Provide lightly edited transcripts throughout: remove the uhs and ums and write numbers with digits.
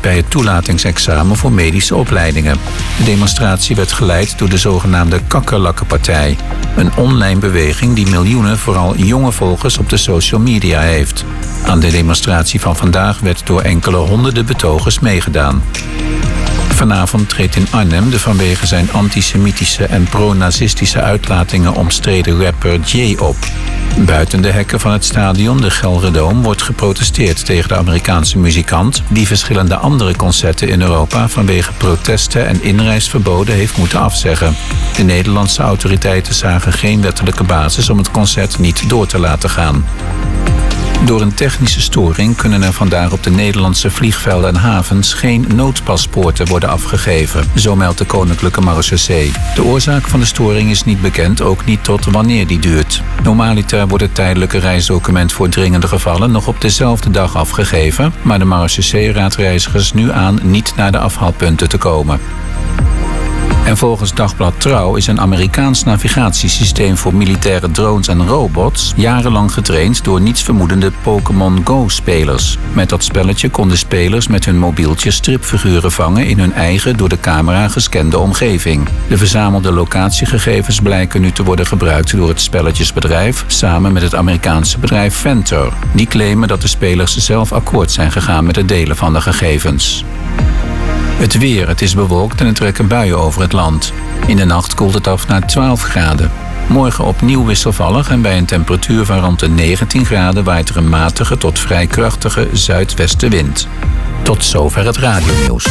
bij het toelatingsexamen voor medische opleidingen. De demonstratie werd geleid door de zogenaamde Kakkerlakkenpartij, een online beweging die miljoenen, vooral jonge volgers op de social media heeft. Aan de demonstratie van vandaag werd door enkele honderden betogers meegedaan. Vanavond treedt in Arnhem de vanwege zijn antisemitische en pro-nazistische uitlatingen omstreden rapper Jay op. Buiten de hekken van het stadion, de Gelredome, wordt geprotesteerd tegen de Amerikaanse muzikant die verschillende andere concerten in Europa vanwege protesten en inreisverboden heeft moeten afzeggen. De Nederlandse autoriteiten zagen geen wettelijke basis om het concert niet door te laten gaan. Door een technische storing kunnen er vandaag op de Nederlandse vliegvelden en havens geen noodpaspoorten worden afgegeven, zo meldt de Koninklijke Marechaussee. De oorzaak van de storing is niet bekend, ook niet tot wanneer die duurt. Normaliter wordt het tijdelijke reisdocument voor dringende gevallen nog op dezelfde dag afgegeven, maar de Marechaussee raadt reizigers nu aan niet naar de afhaalpunten te komen. En volgens Dagblad Trouw is een Amerikaans navigatiesysteem voor militaire drones en robots jarenlang getraind door nietsvermoedende Pokémon Go-spelers. Met dat spelletje konden spelers met hun mobieltje stripfiguren vangen in hun eigen door de camera gescande omgeving. De verzamelde locatiegegevens blijken nu te worden gebruikt door het spelletjesbedrijf samen met het Amerikaanse bedrijf Ventor. Die claimen dat de spelers zelf akkoord zijn gegaan met het delen van de gegevens. Het weer, het is bewolkt en er trekken buien over het land. In de nacht koelt het af naar 12 graden. Morgen opnieuw wisselvallig en bij een temperatuur van rond de 19 graden waait er een matige tot vrij krachtige zuidwestenwind. Tot zover het radionieuws.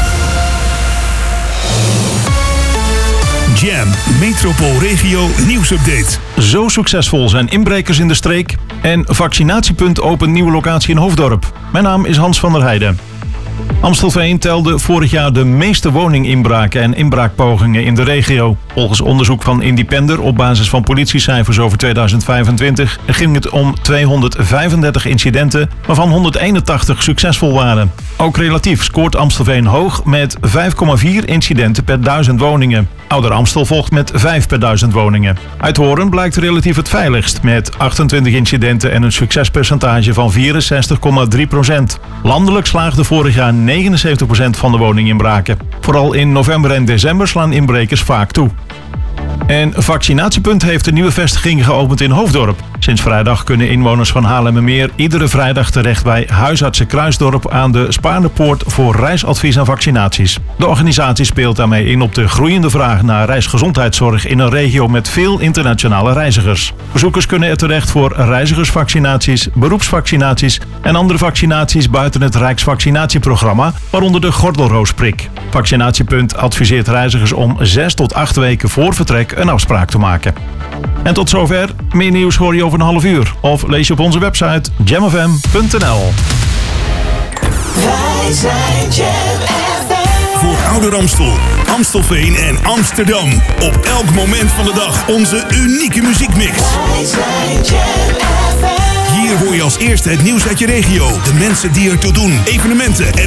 Jam, Metropoolregio nieuwsupdate. Zo succesvol zijn inbrekers in de streek en Vaccinatiepunt opent nieuwe locatie in Hoofddorp. Mijn naam is Hans van der Heijden. Amstelveen telde vorig jaar de meeste woninginbraken en inbraakpogingen in de regio. Volgens onderzoek van Independer op basis van politiecijfers over 2025 ging het om 235 incidenten, waarvan 181 succesvol waren. Ook relatief scoort Amstelveen hoog met 5,4 incidenten per 1000 woningen. Ouder Amstel volgt met 5 per 1000 woningen. Uit Hoorn blijkt relatief het veiligst met 28 incidenten en een succespercentage van 64,3%. Landelijk slaagde vorig jaar 79% van de woninginbraken. Vooral in november en december slaan inbrekers vaak toe. En Vaccinatiepunt heeft een nieuwe vestiging geopend in Hoofddorp. Sinds vrijdag kunnen inwoners van Haarlemmermeer iedere vrijdag terecht bij Huisartsen Kruisdorp aan de Spaarnepoort voor reisadvies en vaccinaties. De organisatie speelt daarmee in op de groeiende vraag naar reisgezondheidszorg in een regio met veel internationale reizigers. Bezoekers kunnen er terecht voor reizigersvaccinaties, beroepsvaccinaties en andere vaccinaties buiten het Rijksvaccinatieprogramma, waaronder de gordelroosprik. Vaccinatiepunt adviseert reizigers om 6 tot 8 weken voor vertrek een afspraak te maken. En tot zover. Meer nieuws hoor je over een half uur. Of lees je op onze website jamfm.nl. Wij zijn Jam FM. Voor Ouder Amstel, Amstelveen en Amsterdam. Op elk moment van de dag onze unieke muziekmix. Wij zijn Jam FM. Hier hoor je als eerste het nieuws uit je regio, de mensen die ertoe doen, evenementen en